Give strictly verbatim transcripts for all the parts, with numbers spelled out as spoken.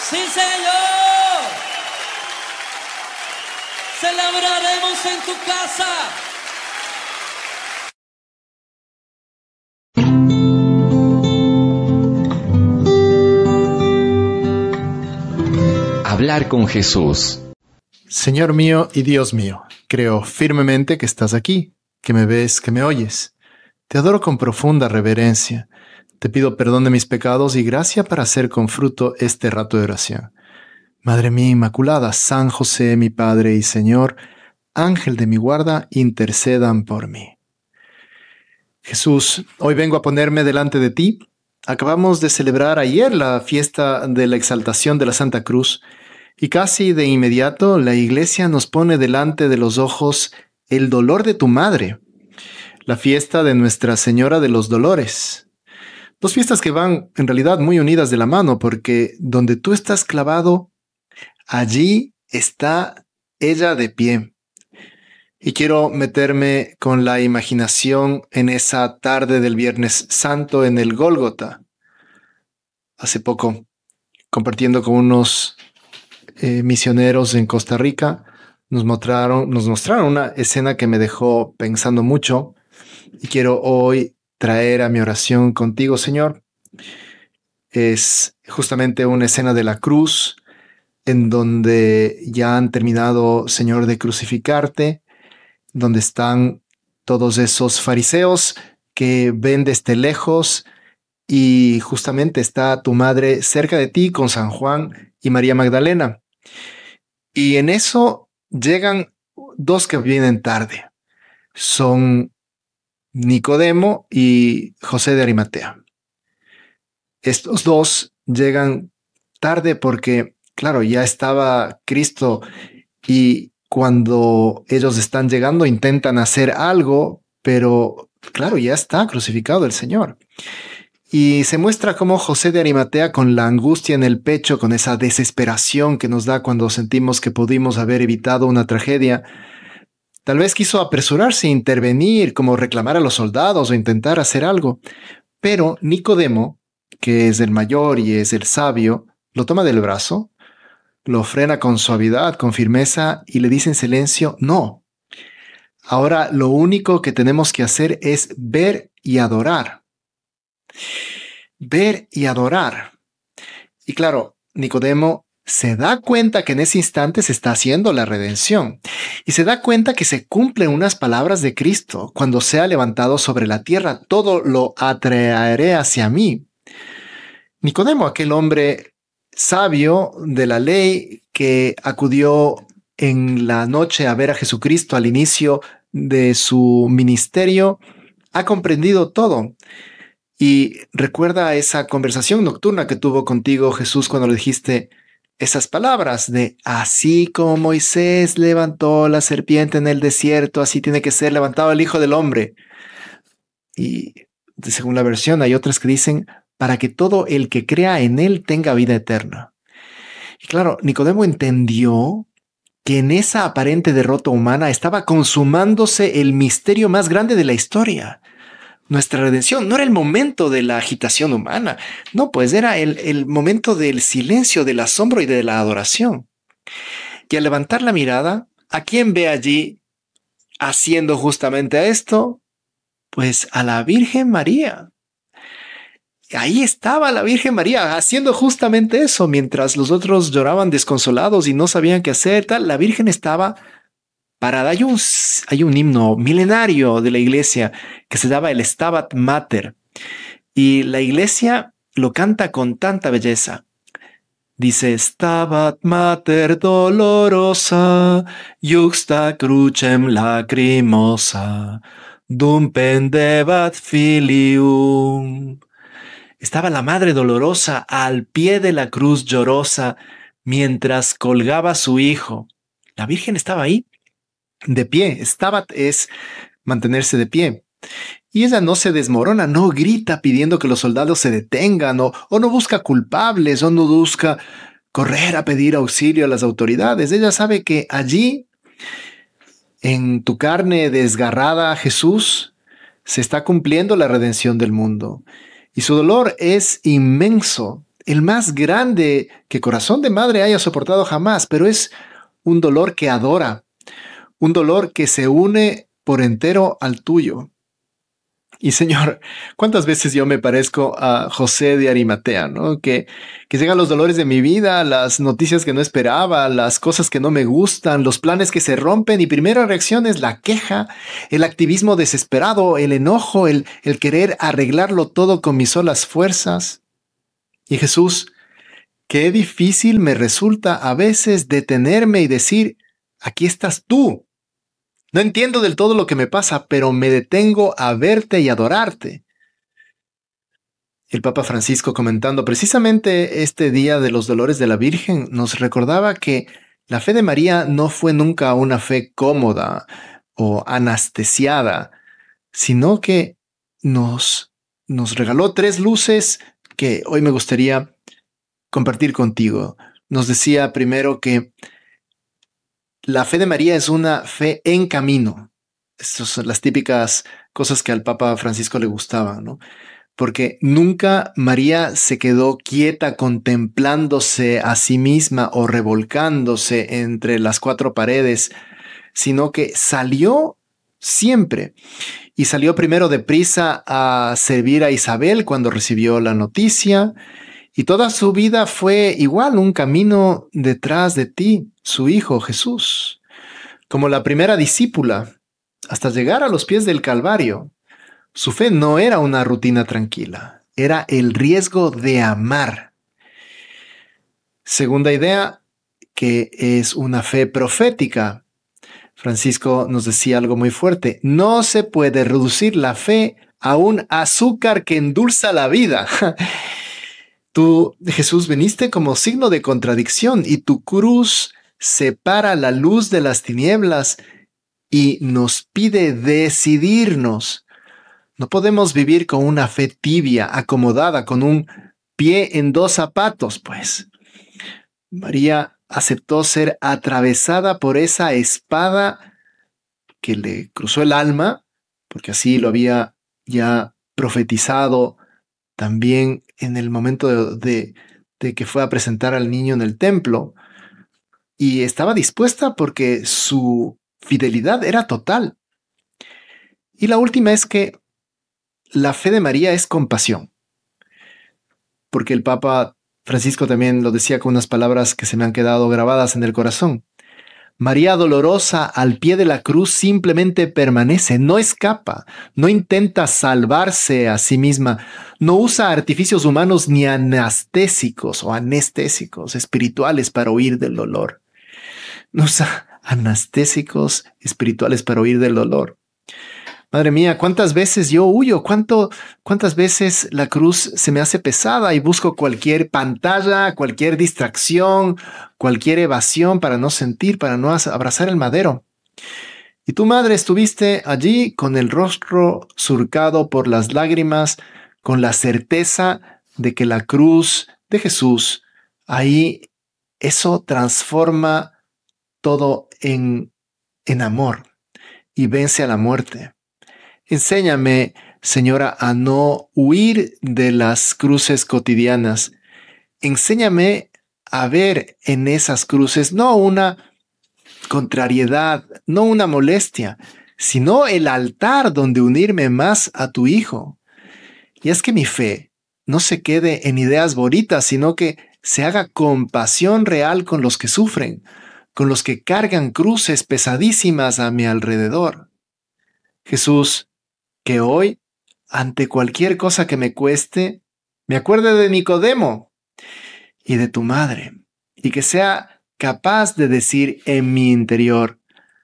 Sí, Señor. Celebraremos en tu casa. Hablar con Jesús. Señor mío y Dios mío, creo firmemente que estás aquí, que me ves, que me oyes. Te adoro con profunda reverencia. Te pido perdón de mis pecados y gracia para hacer con fruto este rato de oración. Madre mía Inmaculada, San José, mi Padre y Señor, Ángel de mi guarda, intercedan por mí. Jesús, hoy vengo a ponerme delante de ti. Acabamos de celebrar ayer la fiesta de la exaltación de la Santa Cruz y casi de inmediato la Iglesia nos pone delante de los ojos el dolor de tu madre, la fiesta de Nuestra Señora de los Dolores. Dos fiestas que van en realidad muy unidas de la mano, porque donde tú estás clavado, allí está ella de pie. Y quiero meterme con la imaginación en esa tarde del Viernes Santo en el Gólgota. Hace poco, compartiendo con unos eh, misioneros en Costa Rica, nos mostraron, nos mostraron una escena que me dejó pensando mucho y quiero hoy traer a mi oración contigo, Señor. Es justamente una escena de la cruz en donde ya han terminado, Señor, de crucificarte, donde están todos esos fariseos que ven desde lejos y justamente está tu madre cerca de ti con San Juan y María Magdalena. Y en eso llegan dos que vienen tarde. Son Nicodemo y José de Arimatea. Estos dos llegan tarde porque, claro, ya estaba Cristo y cuando ellos están llegando intentan hacer algo, pero claro, ya está crucificado el Señor. Y se muestra como José de Arimatea, con la angustia en el pecho, con esa desesperación que nos da cuando sentimos que pudimos haber evitado una tragedia, tal vez quiso apresurarse a intervenir, como reclamar a los soldados o intentar hacer algo. Pero Nicodemo, que es el mayor y es el sabio, lo toma del brazo, lo frena con suavidad, con firmeza y le dice en silencio, no. Ahora lo único que tenemos que hacer es ver y adorar. Ver y adorar. Y claro, Nicodemo se da cuenta que en ese instante se está haciendo la redención y se da cuenta que se cumplen unas palabras de Cristo: cuando sea levantado sobre la tierra, todo lo atraeré hacia mí. Nicodemo, aquel hombre sabio de la ley que acudió en la noche a ver a Jesucristo al inicio de su ministerio, ha comprendido todo. Y recuerda esa conversación nocturna que tuvo contigo Jesús cuando le dijiste esas palabras de: así como Moisés levantó la serpiente en el desierto, así tiene que ser levantado el Hijo del Hombre. Y según la versión hay otras que dicen: para que todo el que crea en él tenga vida eterna. Y claro, Nicodemo entendió que en esa aparente derrota humana estaba consumándose el misterio más grande de la historia. Nuestra redención no era el momento de la agitación humana, no, pues era el, el momento del silencio, del asombro y de la adoración. Y al levantar la mirada, ¿a quién ve allí haciendo justamente esto? Pues a la Virgen María. Ahí estaba la Virgen María haciendo justamente eso, mientras los otros lloraban desconsolados y no sabían qué hacer, tal, la Virgen estaba parada. Hay un, hay un himno milenario de la iglesia que se llama el Stabat Mater y la iglesia lo canta con tanta belleza. Dice: Stabat Mater dolorosa, juxta crucem lacrimosa, dum pendebat filium. Estaba la Madre Dolorosa al pie de la cruz llorosa mientras colgaba a su hijo. La Virgen estaba ahí, de pie. Stabat es mantenerse de pie. Y ella no se desmorona, no grita pidiendo que los soldados se detengan, o, o no busca culpables, o no busca correr a pedir auxilio a las autoridades. Ella sabe que allí, en tu carne desgarrada, Jesús, se está cumpliendo la redención del mundo. Y su dolor es inmenso. el más grande que corazón de madre haya soportado jamás, pero es un dolor que adora, un dolor que se une por entero al tuyo. Y Señor, ¿cuántas veces yo me parezco a José de Arimatea, ¿no? Que, que llegan los dolores de mi vida, las noticias que no esperaba, las cosas que no me gustan, los planes que se rompen, y primera reacción es la queja, el activismo desesperado, el enojo, el, el querer arreglarlo todo con mis solas fuerzas. Y Jesús, qué difícil me resulta a veces detenerme y decir, aquí estás tú. No entiendo del todo lo que me pasa, pero me detengo a verte y adorarte. El Papa Francisco, comentando precisamente este día de los dolores de la Virgen, nos recordaba que la fe de María no fue nunca una fe cómoda o anestesiada, sino que nos, nos regaló tres luces que hoy me gustaría compartir contigo. Nos decía primero que la fe de María es una fe en camino. Estas son las típicas cosas que al Papa Francisco le gustaban, ¿no? Porque nunca María se quedó quieta contemplándose a sí misma o revolcándose entre las cuatro paredes, sino que salió siempre. Y salió primero deprisa a servir a Isabel cuando recibió la noticia, y toda su vida fue igual un camino detrás de ti, su Hijo Jesús, como la primera discípula, hasta llegar a los pies del Calvario. Su fe no era una rutina tranquila, era el riesgo de amar. Segunda idea, que es una fe profética. Francisco nos decía algo muy fuerte: no se puede reducir la fe a un azúcar que endulza la vida. Tú, Jesús, viniste como signo de contradicción, y tu cruz separa la luz de las tinieblas y nos pide decidirnos. No podemos vivir con una fe tibia, acomodada, con un pie en dos zapatos, pues. María aceptó ser atravesada por esa espada que le cruzó el alma, porque así lo había ya profetizado también en el momento de, de, de que fue a presentar al niño en el templo. Y estaba dispuesta porque su fidelidad era total. Y la última es que la fe de María es compasión. Porque el Papa Francisco también lo decía con unas palabras que se me han quedado grabadas en el corazón. María dolorosa al pie de la cruz simplemente permanece, no escapa, no intenta salvarse a sí misma, no usa artificios humanos ni anestésicos o anestésicos espirituales para huir del dolor. No usa anestésicos espirituales para huir del dolor. Madre mía, ¿cuántas veces yo huyo? ¿Cuánto, ¿Cuántas veces la cruz se me hace pesada y busco cualquier pantalla, cualquier distracción, cualquier evasión para no sentir, para no abrazar el madero? Y tu madre, estuviste allí con el rostro surcado por las lágrimas, con la certeza de que la cruz de Jesús, ahí eso transforma todo en, en amor y vence a la muerte. Enséñame, Señora, a no huir de las cruces cotidianas. Enséñame a ver en esas cruces no una contrariedad, no una molestia, sino el altar donde unirme más a tu Hijo. Y es que mi fe no se quede en ideas bonitas, sino que se haga compasión real con los que sufren, con los que cargan cruces pesadísimas a mi alrededor. Jesús, que hoy, ante cualquier cosa que me cueste, me acuerde de Nicodemo y de tu madre, y que sea capaz de decir en mi interior: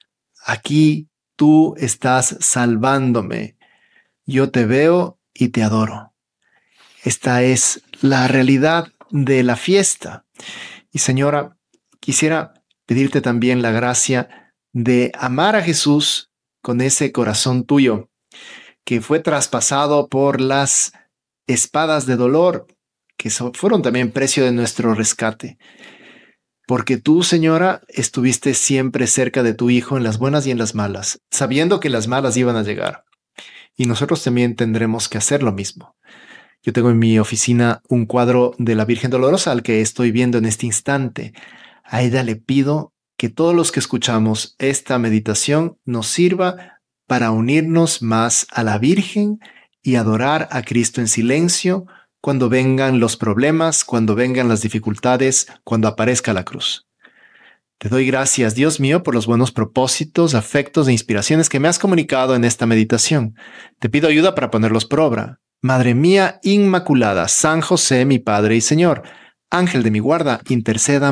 aquí tú estás salvándome, yo te veo y te adoro. Esta es la realidad de la fiesta. Y Señora, quisiera pedirte también la gracia de amar a Jesús con ese corazón tuyo, que fue traspasado por las espadas de dolor, que fueron también precio de nuestro rescate. Porque tú, Señora, estuviste siempre cerca de tu Hijo en las buenas y en las malas, sabiendo que las malas iban a llegar. Y nosotros también tendremos que hacer lo mismo. Yo tengo en mi oficina un cuadro de la Virgen Dolorosa al que estoy viendo en este instante. A ella le pido que todos los que escuchamos esta meditación nos sirva para unirnos más a la Virgen y adorar a Cristo en silencio cuando vengan los problemas, cuando vengan las dificultades, cuando aparezca la cruz. Te doy gracias, Dios mío, por los buenos propósitos, afectos e inspiraciones que me has comunicado en esta meditación. Te pido ayuda para ponerlos por obra. Madre mía Inmaculada, San José, mi Padre y Señor, Ángel de mi guarda, interceda